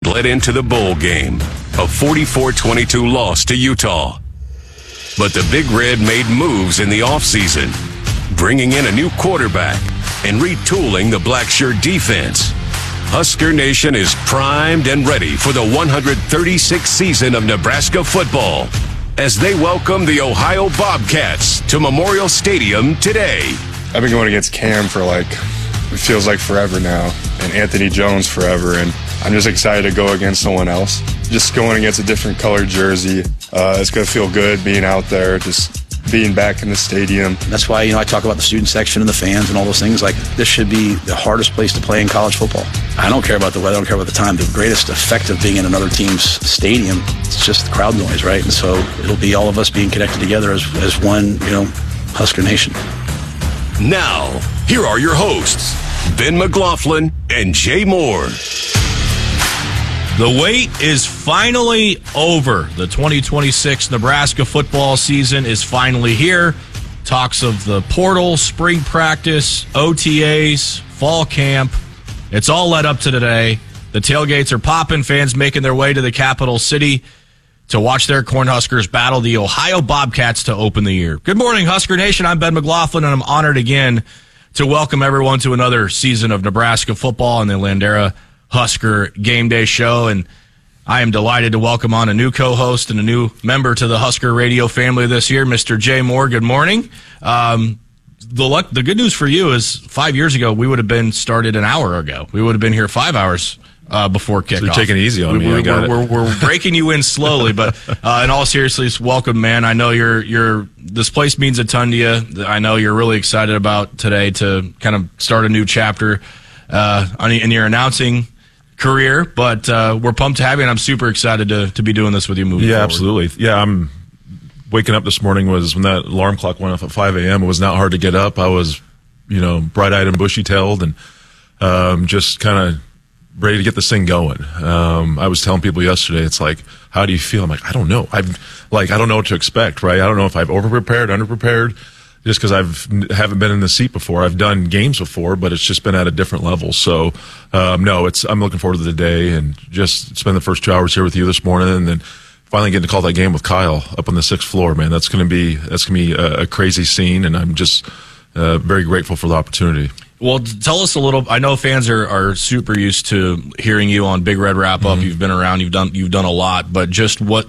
bled into the bowl game, a 44-22 loss to Utah. But the Big Red made moves in the offseason, bringing in a new quarterback and retooling the Blackshirt defense. Husker Nation is primed and ready for the 136th season of Nebraska football as they welcome the Ohio Bobcats to Memorial Stadium today. I've been going against Cam for it feels like forever now, and Anthony Jones forever, and I'm just excited to go against someone else. Just going against a different colored jersey, it's going to feel good being out there, just being back in the stadium. That's why, I talk about the student section and the fans and all those things. This should be the hardest place to play in college football. I don't care about the weather, I don't care about the time. The greatest effect of being in another team's stadium, it's just the crowd noise, right? And so it'll be all of us being connected together as one, Husker Nation. Now, here are your hosts, Ben McLaughlin and Jay Moore. The wait is finally over. The 2026 Nebraska football season is finally here. Talks of the portal, spring practice, OTAs, fall camp. It's all led up to today. The tailgates are popping, fans making their way to the capital city to watch their Cornhuskers battle the Ohio Bobcats to open the year. Good morning, Husker Nation. I'm Ben McLaughlin, and I'm honored again to welcome everyone to another season of Nebraska football on the Landera Husker Game Day Show, and I am delighted to welcome on a new co-host and a new member to the Husker Radio family this year, Mr. Jay Moore. Good morning. The good news for you is 5 years ago, we would have been started an hour ago. We would have been here 5 hours before kickoff. So you're taking it easy on me. We're breaking you in slowly, but in all seriousness, welcome, man. I know this place means a ton to you. I know you're really excited about today to kind of start a new chapter in your announcing career, but we're pumped to have you, and I'm super excited to be doing this with you moving forward. Yeah, absolutely. Yeah, I'm waking up this morning was when that alarm clock went off at 5 a.m. It was not hard to get up. I was, bright-eyed and bushy-tailed and just kind of ready to get this thing going. I was telling people yesterday, it's like, how do you feel? I'm like, I don't know. I don't know what to expect, right? I don't know if I've over-prepared, under-prepared, just because haven't been in the seat before. I've done games before, but it's just been at a different level. So, I'm looking forward to the day and just spend the first 2 hours here with you this morning, and then finally getting to call that game with Kyle up on the 6th floor, man. That's going to be a crazy scene, and I'm just very grateful for the opportunity. Well, tell us a little. I know fans are super used to hearing you on Big Red Wrap Up. Mm-hmm. You've been around. You've done a lot, but just what.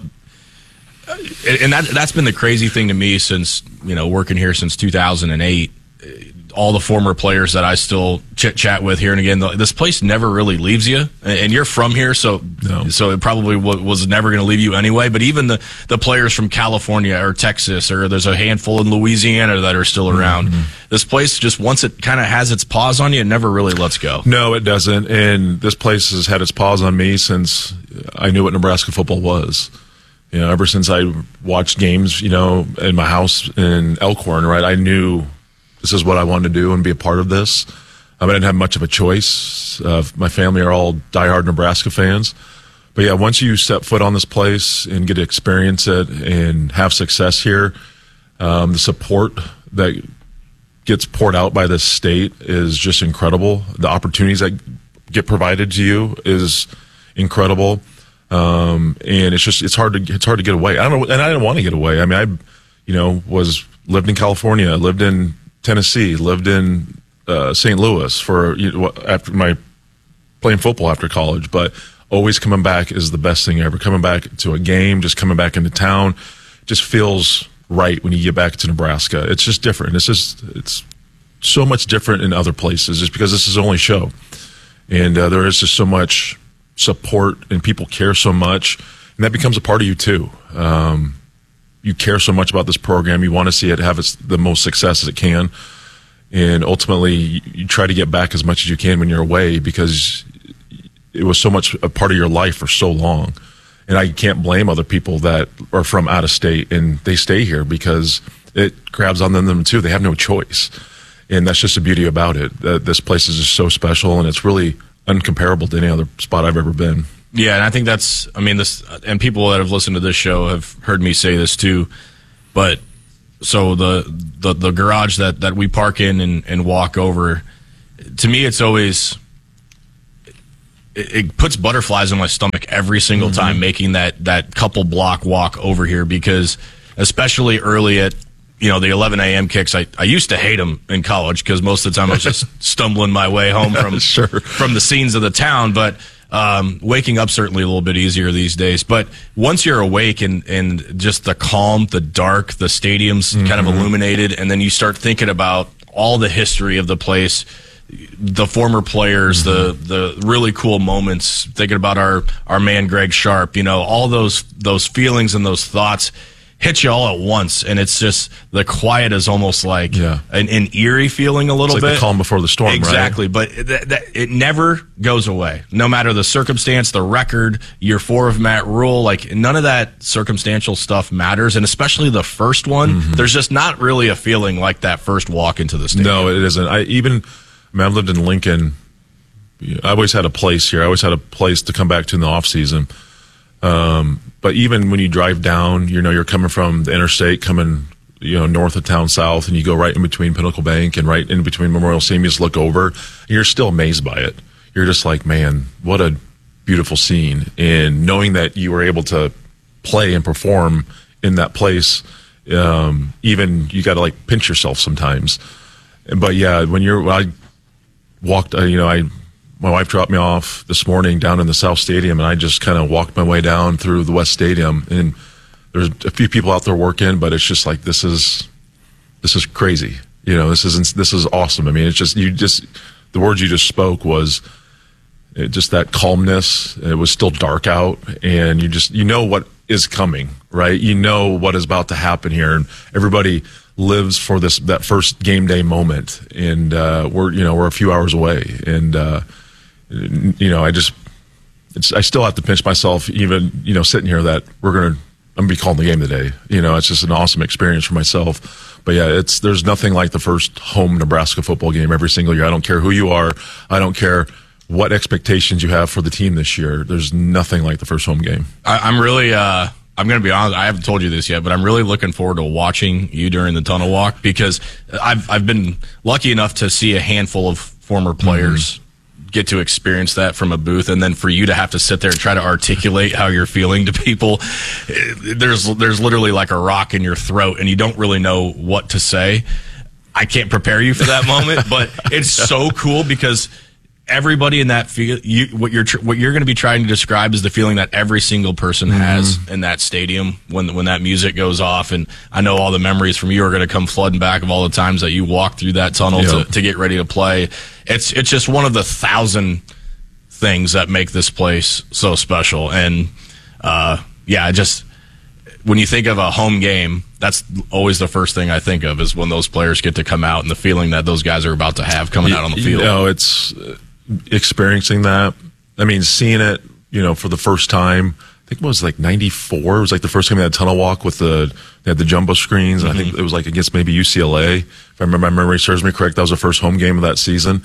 And that's been the crazy thing to me since working here since 2008. All the former players that I still chit chat with here and again. This place never really leaves you, and you're from here, so it probably was never going to leave you anyway. But even the players from California or Texas, or there's a handful in Louisiana that are still around. Mm-hmm. This place, just once it kind of has its paws on you, it never really lets go. No, it doesn't. And this place has had its paws on me since I knew what Nebraska football was. Ever since I watched games, in my house in Elkhorn, right, I knew this is what I wanted to do and be a part of this. I didn't have much of a choice. My family are all diehard Nebraska fans. But yeah, once you step foot on this place and get to experience it and have success here, the support that gets poured out by this state is just incredible. The opportunities that get provided to you is incredible. And it's hard to get away. I don't know, and I didn't want to get away. I mean, lived in California, lived in Tennessee, lived in St. Louis for after my playing football after college, but always coming back is the best thing ever. Coming back to a game, just coming back into town, just feels right when you get back to Nebraska. It's just different. It's so much different in other places, just because this is the only show, and there is just so much support and people care so much, and that becomes a part of you too. You care so much about this program. You want to see it have the most success as it can. And ultimately, you try to get back as much as you can when you're away, because it was so much a part of your life for so long. And I can't blame other people that are from out of state and they stay here because it grabs on them too. They have no choice. And that's just the beauty about it. This place is just so special, and it's really uncomparable to any other spot I've ever been. Yeah, and I think and people that have listened to this show have heard me say this too, but so the garage that we park in and walk over, to me it's always, it puts butterflies in my stomach every single time making that couple block walk over here, because especially early at, the 11 a.m. kicks, I used to hate them in college because most of the time I was just stumbling my way home from from the scenes of the town. But waking up certainly a little bit easier these days. But once you're awake and just the calm, the dark, the stadium's kind of illuminated, and then you start thinking about all the history of the place, the former players, the really cool moments, thinking about our man Greg Sharp, all those feelings and those thoughts hit you all at once, and it's just the quiet is almost like an eerie feeling a little bit. Like the calm before the storm, exactly. Right? But it never goes away, no matter the circumstance, the record, year 4 of Matt Rule. Like, none of that circumstantial stuff matters, and especially the first one. There's just not really a feeling like that first walk into the stadium. No, it isn't. I've lived in Lincoln. I always had a place here. I always had a place to come back to in the off season. But even when you drive down, you're coming from the interstate, coming, north of town, south, and you go right in between Pinnacle Bank and right in between Memorial Stadium, you just look over, and you're still amazed by it. You're just like, man, what a beautiful scene. And knowing that you were able to play and perform in that place, even you got to pinch yourself sometimes. But yeah, when I walked, my wife dropped me off this morning down in the South Stadium, and I just kind of walked my way down through the West Stadium. And there's a few people out there working, but it's just like, this is crazy. This is awesome. I mean, it's just, the words you just spoke was just that calmness. It was still dark out, and you know what is coming, right? You know what is about to happen here, and everybody lives for that first game day moment. And we're a few hours away, and I still have to pinch myself, even, sitting here, that I'm going to be calling the game today. It's just an awesome experience for myself. But yeah, there's nothing like the first home Nebraska football game every single year. I don't care who you are. I don't care what expectations you have for the team this year. There's nothing like the first home game. I'm really, I'm going to be honest, I haven't told you this yet, but I'm really looking forward to watching you during the tunnel walk, because I've been lucky enough to see a handful of former players get to experience that from a booth, and then for you to have to sit there and try to articulate how you're feeling to people, there's literally like a rock in your throat, and you don't really know what to say. I can't prepare you for that moment, but it's so cool, because everybody in that what you're going to be trying to describe is the feeling that every single person has in that stadium when that music goes off. And I know all the memories from you are going to come flooding back of all the times that you walked through that tunnel to get ready to play. It's just one of the 1,000 things that make this place so special. And when you think of a home game, that's always the first thing I think of, is when those players get to come out and the feeling that those guys are about to have coming out on the field. It's experiencing that. I mean, seeing it, for the first time. I think it was like 94. It was like the first time they had a tunnel walk with they had the jumbo screens. And I think it was like against maybe UCLA. If I remember, my memory serves me correct, that was the first home game of that season.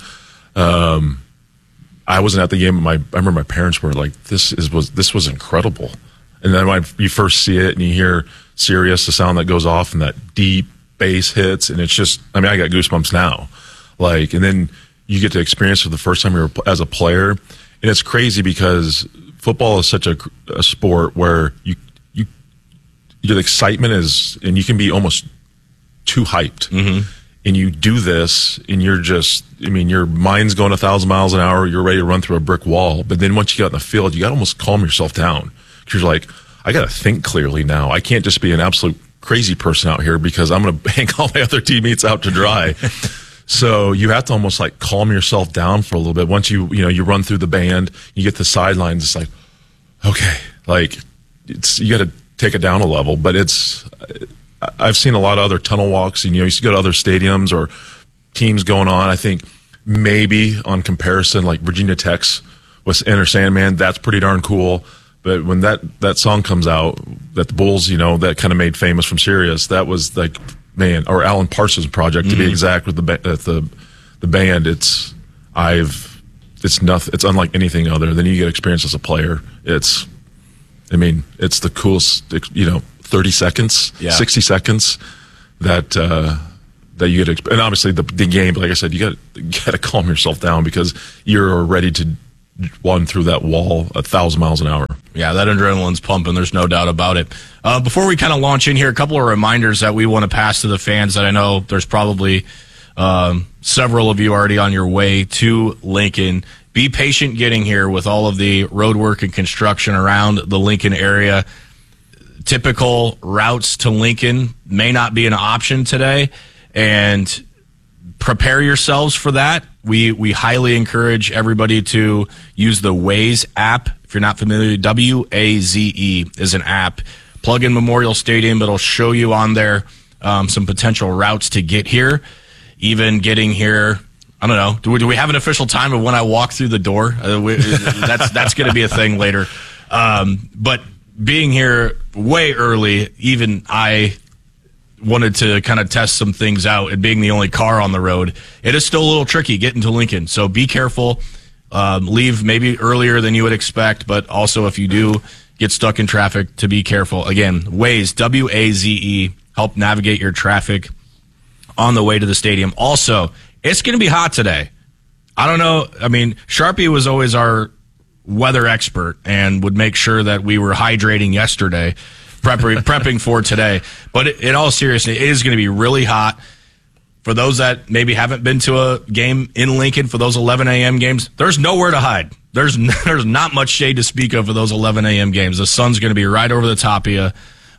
I wasn't at the game, but I remember my parents were like, this was incredible. And then when you first see it and you hear Sirius, the sound that goes off, and that deep bass hits, and it's just, I got goosebumps now. And then you get to experience for the first time you're as a player. And it's crazy because football is such a sport where the excitement is, and you can be almost too hyped. And you do this, and you're just, your mind's going 1,000 miles an hour. You're ready to run through a brick wall. But then once you get in the field, you got to almost calm yourself down. Because you're like, I got to think clearly now. I can't just be an absolute crazy person out here, because I'm going to hang all my other teammates out to dry. So you have to almost calm yourself down for a little bit. Once you run through the band, you get the sidelines, it's like, okay, you got to take it down a level. But I've seen a lot of other tunnel walks, and you used to go to other stadiums or teams going on. I think maybe on comparison, like Virginia Tech's with Enter Sandman, that's pretty darn cool. But when that song comes out, that the Bulls, that kind of made famous from Sirius, that was like, man, or Alan Parsons Project, to be exact, with the band. It's nothing. It's unlike anything other than you get experience as a player. It's the coolest, 30 seconds, 60 seconds that you get. And obviously the game, like I said, you got to calm yourself down, because you're ready to one through that wall 1,000 miles an hour. Yeah, that adrenaline's pumping. There's no doubt about it. Before we kind of launch in here, a couple of reminders that we want to pass to the fans that I know there's probably several of you already on your way to Lincoln. Be patient getting here with all of the road work and construction around the Lincoln area. Typical routes to Lincoln may not be an option today, and prepare yourselves for that. We highly encourage everybody to use the Waze app. If you're not familiar, WAZE is an app. Plug in Memorial Stadium. It'll show you on there some potential routes to get here. Even getting here, I don't know. Do we have an official time of when I walk through the door? That's going to be a thing later. But being here way early, even I wanted to kind of test some things out, and being the only car on the road, it is still a little tricky getting to Lincoln. So be careful. Leave maybe earlier than you would expect, but also if you do get stuck in traffic, to be careful. Again, Waze, WAZE, help navigate your traffic on the way to the stadium. Also, it's going to be hot today. I don't know. I mean, Sharpie was always our weather expert and would make sure that we were hydrating yesterday, prepping for today. But in all seriousness, it is going to be really hot. For those that maybe haven't been to a game in Lincoln, for those 11 a.m. games, there's nowhere to hide. There's not much shade to speak of for those 11 a.m. games. The sun's going to be right over the top of you.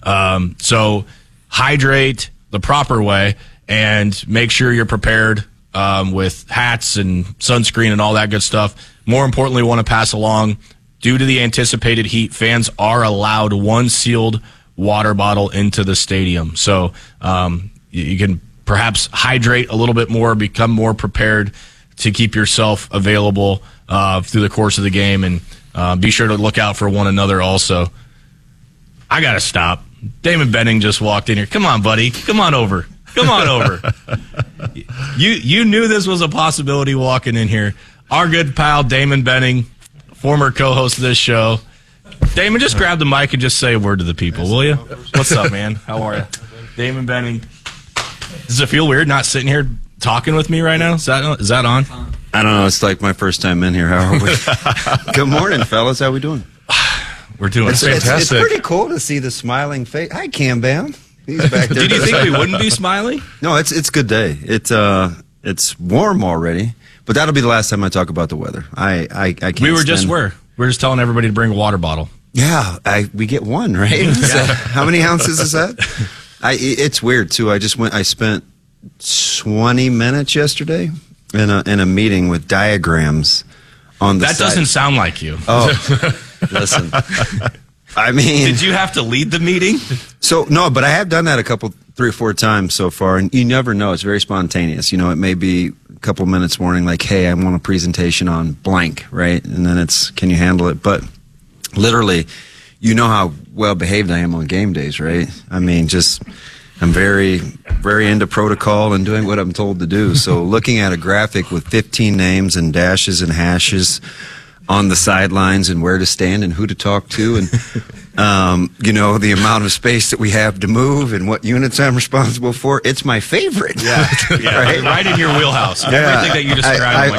So hydrate the proper way and make sure you're prepared with hats and sunscreen and all that good stuff. More importantly, want to pass along, due to the anticipated heat, fans are allowed one sealed water bottle into the stadium. So you can perhaps hydrate a little bit more, become more prepared to keep yourself available through the course of the game, and be sure to look out for one another also. I got to stop. Damon Benning just walked in here. Come on, buddy. Come on over. Come on over. You knew this was a possibility walking in here. Our good pal, Damon Benning, former co-host of this show. Damon, just grab the mic and just say a word to the people, will you? What's up, man? How are you? Damon Benning. Does it feel weird not sitting here talking with me right now? Is that on? I don't know. It's like my first time in here. How are we? Good morning, fellas. How we doing? We're doing fantastic. It's pretty cool to see the smiling face. Hi, Cam Bam. He's back there. Did you think we wouldn't be smiling? No, it's a good day. It's warm already, but that'll be the last time I talk about the weather. I can't. We were just telling everybody to bring a water bottle. Yeah, we get one, right? So, how many ounces is that? It's weird too. I spent 20 minutes yesterday in a meeting with diagrams on the That side. doesn't sound like you. Oh, listen. I mean, did you have to lead the meeting? So no, but I have done that 3 or 4 times so far, and you never know. It's very spontaneous. You know, it may be a couple minutes morning, like, hey, I want a presentation on blank, right? And then it's, can you handle it? But literally, you know how well behaved I am on game days, right? I mean, I'm very, very into protocol and doing what I'm told to do. So looking at a graphic with 15 names and dashes and hashes on the sidelines and where to stand and who to talk to, and you know, the amount of space that we have to move and what units I'm responsible for, it's my favorite. Yeah, right in your wheelhouse. Yeah. Everything that you described.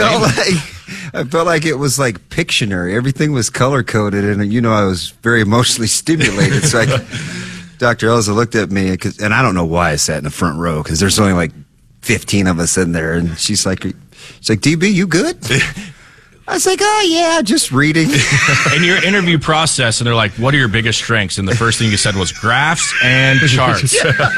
I felt like it was like Pictionary. Everything was color coded, and you know, I was very emotionally stimulated. So Dr. Elza looked at me, and I don't know why I sat in the front row, because there's only like 15 of us in there, and she's like, DB, you good? I was like, oh, yeah, just reading. In your interview process, and they're like, what are your biggest strengths? And the first thing you said was graphs and charts.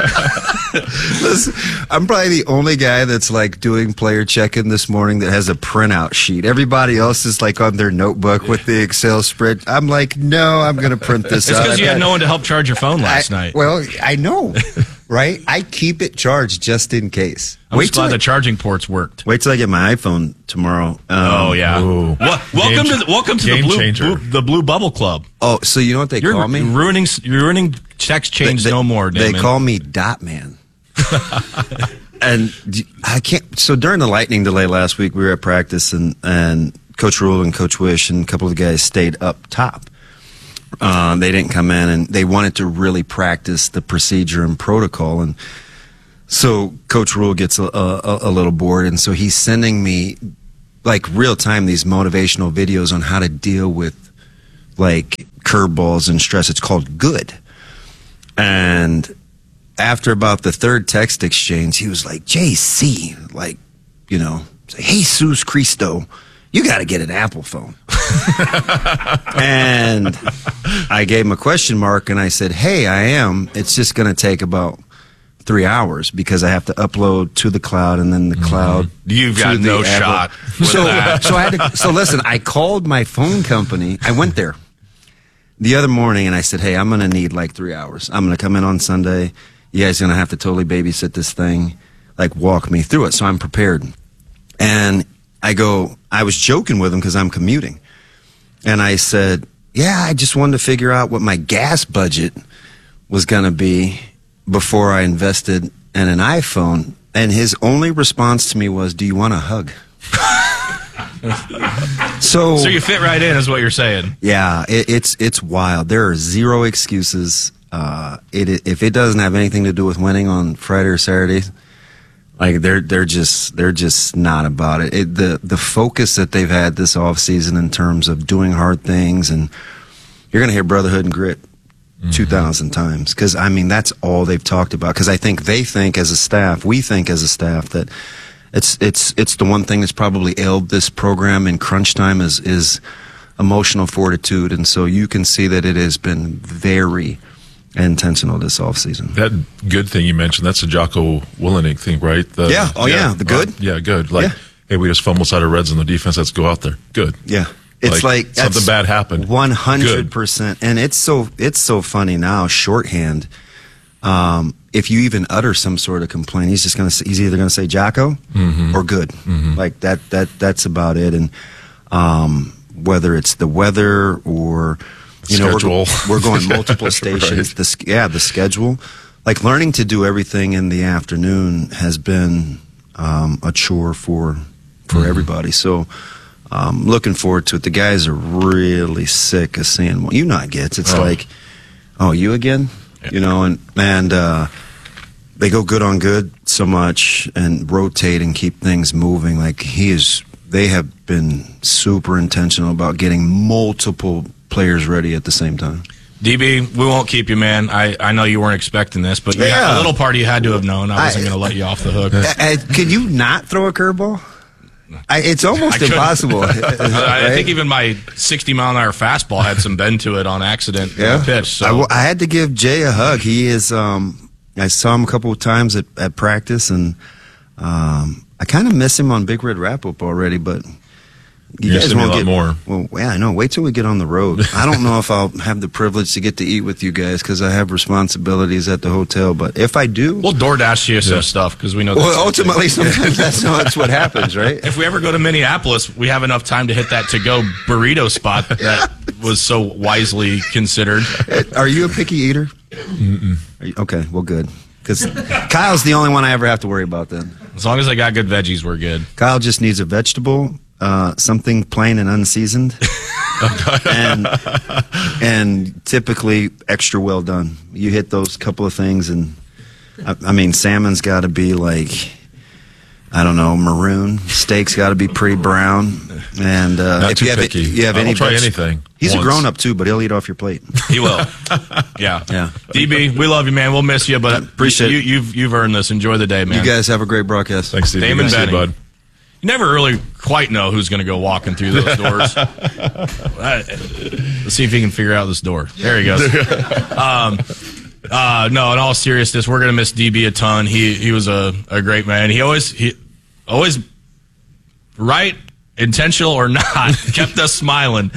Listen, I'm probably the only guy that's like doing player check-in this morning that has a printout sheet. Everybody else is like on their notebook with the Excel spread. I'm like, no, I'm going to print this out. It's because you had no one to help charge your phone last night. Well, I know, right? I keep it charged just in case. I'm just glad the charging ports worked. Wait till I get my iPhone tomorrow. Oh, yeah. Welcome to the Blue Bubble Club. Oh, so you know what they call me? You're ruining text chains no more, Damon. They call me Dot Man. And I can't. So during the lightning delay last week, we were at practice, and Coach Rule and Coach Wish and a couple of the guys stayed up top. They didn't come in, and they wanted to really practice the procedure and protocol. And so Coach Rule gets a little bored, and so he's sending me like real time, these motivational videos on how to deal with like curveballs and stress. It's called Good. And after about the third text exchange, he was like, JC, like, you know, Jesus Cristo, you got to get an Apple phone. And I gave him a question mark and I said, hey, I am. It's just going to take about 3 hours because I have to upload to the cloud and then the cloud. You've got no shot with that. So I had to, so listen, I called my phone company. I went there the other morning and I said, hey, I'm going to need like 3 hours. I'm going to come in on Sunday. You guys are going to have to totally babysit this thing, like walk me through it. So I'm prepared. And I was joking with him because I'm commuting. And I said, yeah, I just wanted to figure out what my gas budget was going to be before I invested in an iPhone. And his only response to me was, do you want a hug? So you fit right in is what you're saying. Yeah, it's wild. There are zero excuses. If it doesn't have anything to do with winning on Friday or Saturday, like they're just not about it. The focus that they've had this offseason in terms of doing hard things, and you're going to hear brotherhood and grit 2,000 times, because I mean that's all they've talked about. Because I think they think as a staff, we think as a staff that it's the one thing that's probably ailed this program in crunch time is emotional fortitude, and so you can see that it has been very intentional this offseason. That Good thing you mentioned, that's a Jocko Willenick thing, right? The Good? Yeah, Good. Like, hey, we just fumbled out of Reds on the defense, let's go out there. Good. Yeah. It's like something bad happened. 100%. And it's so funny now, shorthand. If you even utter some sort of complaint, he's either going to say Jocko or Good. Like that's about it. And whether it's the weather or we're going multiple stations. Right. The schedule. Like learning to do everything in the afternoon has been a chore for everybody. So looking forward to it. The guys are really sick of seeing what it's like, oh, you again? Yeah. You know, and they go good on good so much and rotate and keep things moving. Like they have been super intentional about getting multiple players ready at the same time. DB, we won't keep you, man. I know you weren't expecting this, but a little part you had to have known. I wasn't going to let you off the hook. Could you not throw a curveball? It's almost impossible. I think even my 60-mile-an-hour fastball had some bend to it on accident pitch. So I had to give Jay a hug. He is. I saw him a couple of times at practice, and I kind of miss him on Big Red Wrap-Up already, but you guys won't get more. Well, yeah, I know. Wait till we get on the road. I don't know if I'll have the privilege to get to eat with you guys because I have responsibilities at the hotel. But if I do, we'll DoorDash you some stuff because we know. Well, ultimately, sometimes that's what happens, right? If we ever go to Minneapolis, we have enough time to hit that to-go burrito spot that was so wisely considered. Are you a picky eater? Okay, well, good. Because Kyle's the only one I ever have to worry about then. As long as I got good veggies, we're good. Kyle just needs a vegetable, something plain and unseasoned, and typically extra well done. You hit those couple of things, and I mean, salmon's got to be like, I don't know, maroon. Steak's got to be pretty brown. And if you have any, try anything. He's a grown up too, but he'll eat off your plate. He will. Yeah. DB, we love you, man. We'll miss you, but appreciate it. You've earned this. Enjoy the day, man. You guys have a great broadcast. Thanks, Steve. Damon Benning. Bud. You never really quite know who's going to go walking through those doors. Let's see if he can figure out this door. There he goes. No, in all seriousness, we're going to miss DB a ton. He was a great man. He always right, intentional or not, kept us smiling.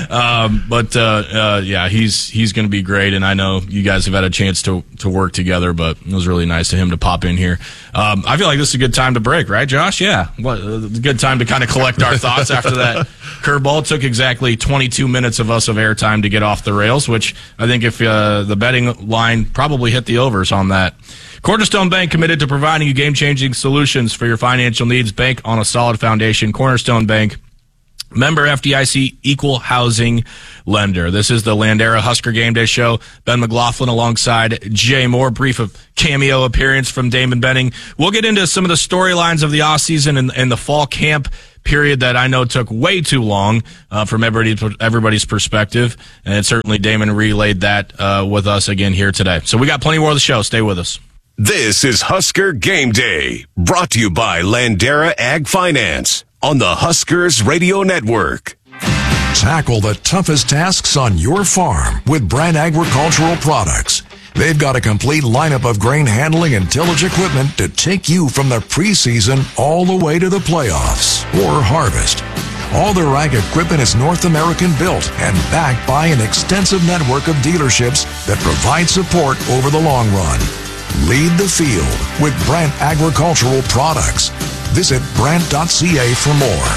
Yeah, he's going to be great, and I know you guys have had a chance to work together, but it was really nice of him to pop in here. I feel like this is a good time to break, right, Josh? Yeah. A good time to kind of collect our thoughts after that curveball. It took exactly 22 minutes of airtime to get off the rails, which I think if the betting line probably hit the overs on that. Cornerstone Bank, committed to providing you game-changing solutions for your financial needs. Bank on a solid foundation. Cornerstone Bank, Member FDIC, equal housing lender. This is the Landera Husker Game Day Show. Ben McLaughlin alongside Jay Moore. Brief of cameo appearance from Damon Benning. We'll get into some of the storylines of the offseason and the fall camp period that I know took way too long from everybody's perspective. And certainly Damon relayed that with us again here today. So we got plenty more of the show. Stay with us. This is Husker Game Day, brought to you by Landera Ag Finance on the Huskers Radio Network. Tackle the toughest tasks on your farm with Brandt Agricultural Products. They've got a complete lineup of grain handling and tillage equipment to take you from the preseason all the way to the playoffs or harvest. All their ag equipment is North American built and backed by an extensive network of dealerships that provide support over the long run. Lead the field with Brandt Agricultural Products. Visit Brandt.ca for more.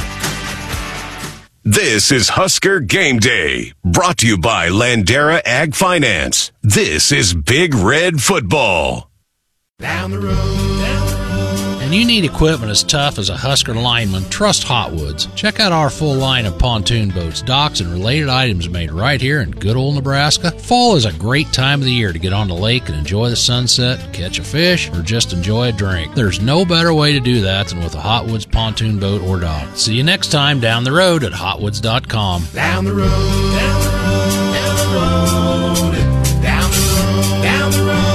This is Husker Game Day, brought to you by Landera Ag Finance. This is Big Red Football. Down the road. And you need equipment as tough as a Husker lineman, trust Hotwoods. Check out our full line of pontoon boats, docks, and related items made right here in good old Nebraska. Fall is a great time of the year to get on the lake and enjoy the sunset, catch a fish, or just enjoy a drink. There's no better way to do that than with a Hotwoods pontoon boat or dock. See you next time down the road at hotwoods.com. Down the road, down the road, down the road, down the road, down the road, down the road.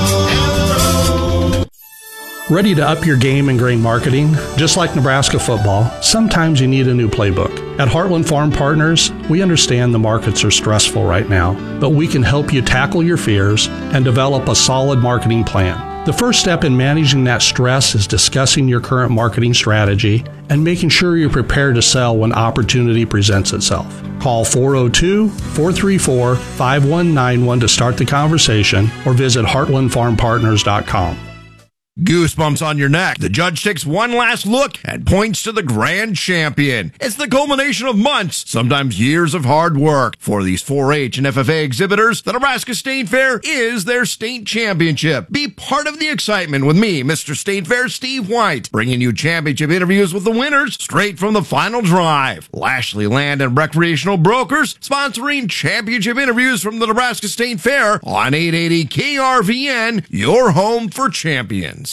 Ready to up your game in grain marketing? Just like Nebraska football, sometimes you need a new playbook. At Heartland Farm Partners, we understand the markets are stressful right now, but we can help you tackle your fears and develop a solid marketing plan. The first step in managing that stress is discussing your current marketing strategy and making sure you're prepared to sell when opportunity presents itself. Call 402-434-5191 to start the conversation or visit heartlandfarmpartners.com. Goosebumps on your neck. The judge takes one last look and points to the grand champion. It's the culmination of months, sometimes years of hard work. For these 4-H and FFA exhibitors, the Nebraska State Fair is their state championship. Be part of the excitement with me, Mr. State Fair Steve White, bringing you championship interviews with the winners straight from the final drive. Lashley Land and Recreational Brokers sponsoring championship interviews from the Nebraska State Fair on 880 KRVN, your home for champions.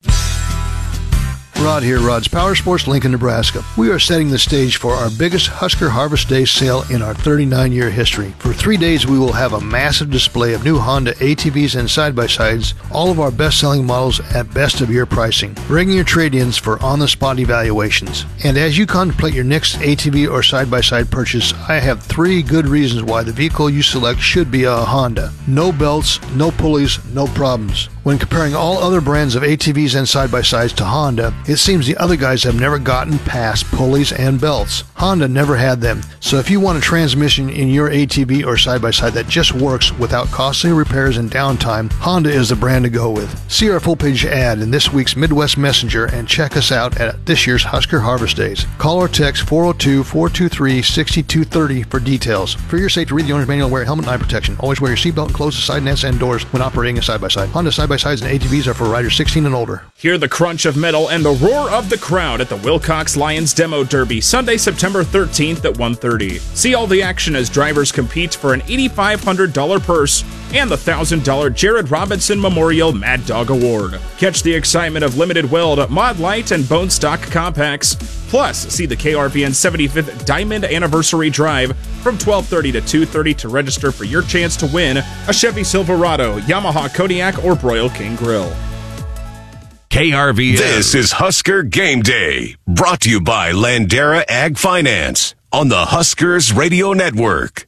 Rod here, Rod's Power Sports, Lincoln, Nebraska. We are setting the stage for our biggest Husker Harvest Day sale in our 39-year history. For 3 days, we will have a massive display of new Honda ATVs and side-by-sides, all of our best-selling models at best-of-year pricing. Bring your trade-ins for on-the-spot evaluations. And as you contemplate your next ATV or side-by-side purchase, I have 3 good reasons why the vehicle you select should be a Honda. No belts, no pulleys, no problems. When comparing all other brands of ATVs and side-by-sides to Honda, it seems the other guys have never gotten past pulleys and belts. Honda never had them. So if you want a transmission in your ATV or side-by-side that just works without costly repairs and downtime, Honda is the brand to go with. See our full-page ad in this week's Midwest Messenger and check us out at this year's Husker Harvest Days. Call or text 402-423-6230 for details. For your safety, read the owner's manual and wear a helmet and eye protection. Always wear your seatbelt and close the side nets and doors when operating a side-by-side. Honda side-by-sides and ATVs are for riders 16 and older. Hear the crunch of metal and the roar of the crowd at the Wilcox Lions Demo Derby, Sunday, September 13th at 1:30. See all the action as drivers compete for an $8,500 purse and the $1,000 Jared Robinson Memorial Mad Dog Award. Catch the excitement of Limited Weld, Mod Light, and Bone Stock Compacts. Plus, see the KRVN 75th Diamond Anniversary Drive from 12:30 to 2:30 to register for your chance to win a Chevy Silverado, Yamaha Kodiak, or Broil King Grill. KRVN. This is Husker Game Day, brought to you by Landera Ag Finance on the Huskers Radio Network.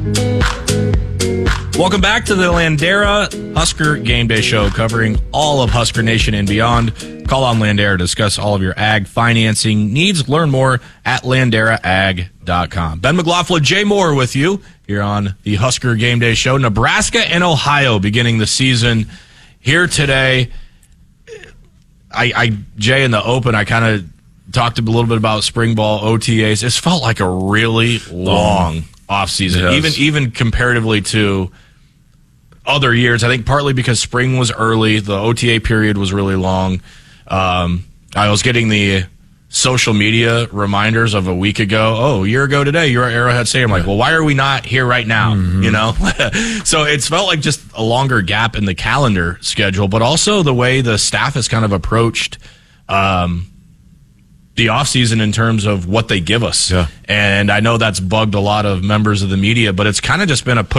Welcome back to the Landera Husker Game Day Show, covering all of Husker Nation and beyond. Call on Landera to discuss all of your ag financing needs. Learn more at LanderaAg.com. Ben McLaughlin, Jay Moore with you here on the Husker Game Day Show. Nebraska and Ohio beginning the season here today. Jay, in the open, I kind of talked a little bit about spring ball OTAs. It's felt like a really long offseason, even comparatively to other years. I think partly because spring was early, the OTA period was really long. I was getting the social media reminders of a week ago. Oh, a year ago today, you're at Arrowhead Stadium. Like, well, why are we not here right now? You know? So it's felt like just a longer gap in the calendar schedule, but also the way the staff has kind of approached the offseason in terms of what they give us. Yeah. And I know that's bugged a lot of members of the media, but it's kind of just been a